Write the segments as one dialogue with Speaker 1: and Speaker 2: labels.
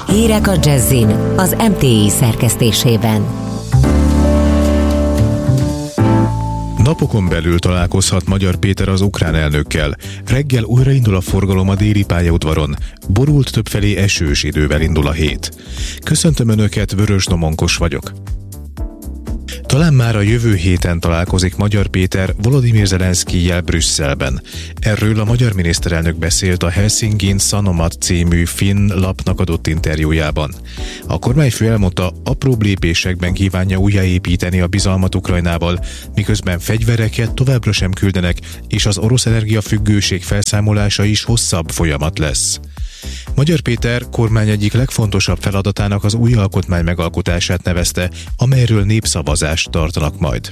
Speaker 1: Hírek a Jazzin az MTI szerkesztésében.
Speaker 2: Napokon belül találkozhat Magyar Péter az ukrán elnökkel. Reggel újraindul a forgalom a déli pályaudvaron. Borult többfelé esős idővel indul a hét. Köszöntöm Önöket, Vörös Domonkos vagyok. Talán már a jövő héten találkozik Magyar Péter Volodymyr Zelenszkijjel Brüsszelben. Erről a magyar miniszterelnök beszélt a Helsingin Sanomat című finn lapnak adott interjújában. A kormányfő elmondta, apróbb lépésekben kívánja újjáépíteni a bizalmat Ukrajnával, miközben fegyvereket továbbra sem küldenek, és az orosz energiafüggőség felszámolása is hosszabb folyamat lesz. Magyar Péter kormány egyik legfontosabb feladatának az új alkotmány megalkotását nevezte, amelyről népszavazást tartanak majd.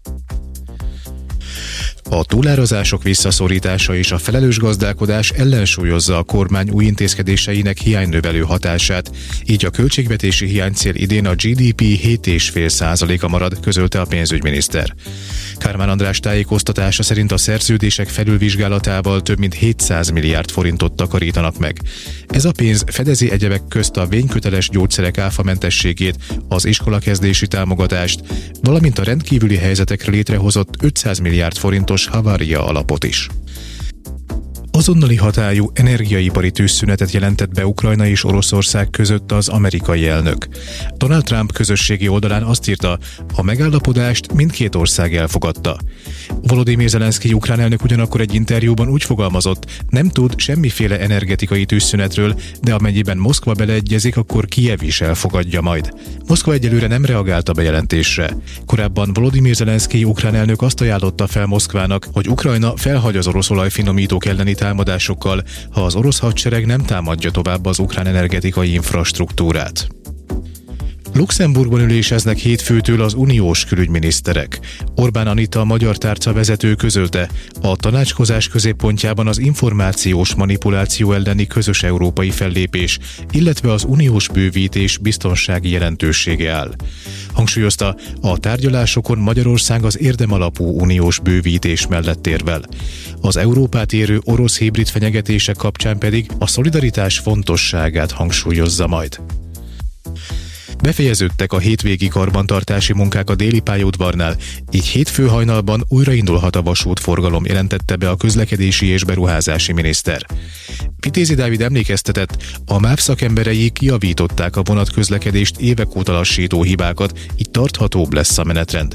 Speaker 2: A túlárazások visszaszorítása és a felelős gazdálkodás ellensúlyozza a kormány új intézkedéseinek hiánynövelő hatását, így a költségvetési hiánycél idén a GDP 7,5%-a marad, közölte a pénzügyminiszter. Kármán András tájékoztatása szerint a szerződések felülvizsgálatával több mint 700 milliárd forintot takarítanak meg. Ez a pénz fedezi egyebek közt a vényköteles gyógyszerek áfamentességét, az iskolakezdési támogatást, valamint a rendkívüli helyzetekre létrehozott 500 milliárd forintos havária alapot is. Azonnali hatályú energiaipari tűzszünetet jelentett be Ukrajna és Oroszország között az amerikai elnök. Donald Trump közösségi oldalán azt írta, a megállapodást mindkét ország elfogadta. Volodymyr Zelenszkij ukrán elnök ugyanakkor egy interjúban úgy fogalmazott, nem tud semmiféle energetikai tűzszünetről, de amennyiben Moszkva beleegyezik, akkor Kijev is elfogadja majd. Moszkva egyelőre nem reagált a bejelentésre. Korábban Volodymyr Zelenszkij ukrán elnök azt ajánlotta fel Moszkvának, hogy Ukrajna felhagy az orosz olajfinomítók elleni támadásokkal, ha az orosz hadsereg nem támadja tovább az ukrán energetikai infrastruktúrát. Luxemburgban üléseznek hétfőtől az uniós külügyminiszterek. Orbán Anita, a magyar tárca vezető közölte, a tanácskozás középpontjában az információs manipuláció elleni közös európai fellépés, illetve az uniós bővítés biztonsági jelentősége áll. Hangsúlyozta, a tárgyalásokon Magyarország az érdemalapú uniós bővítés mellett érvel. Az Európát érő orosz hibrid fenyegetések kapcsán pedig a szolidaritás fontosságát hangsúlyozza majd. Befejeződtek a hétvégi karbantartási munkák a déli pályaudvarnál, így hétfő hajnalban újraindulhat a vasútforgalom, jelentette be a közlekedési és beruházási miniszter. Vitézi Dávid emlékeztetett, a MÁV szakemberei kijavították a vonatközlekedést évek óta lassító hibákat, így tarthatóbb lesz a menetrend.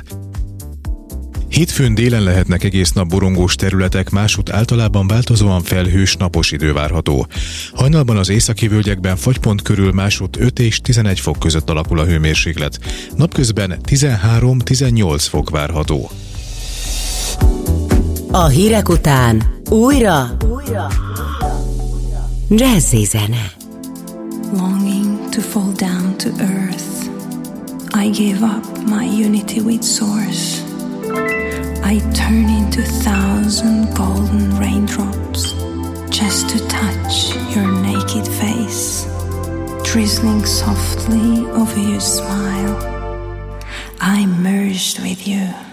Speaker 2: Hétfőn délen lehetnek egész nap borongós területek, másút általában változóan felhős, napos idő várható. Hajnalban az északi völgyekben fagypont körül másút 5 és 11 fok között alakul a hőmérséklet. Napközben 13-18 fok várható.
Speaker 1: A hírek után újra jazzy zene.
Speaker 3: Longing to fall down to earth, I gave up my unity with source. I turn into 1,000 golden raindrops just to touch your naked face, drizzling softly over your smile. I merged with you.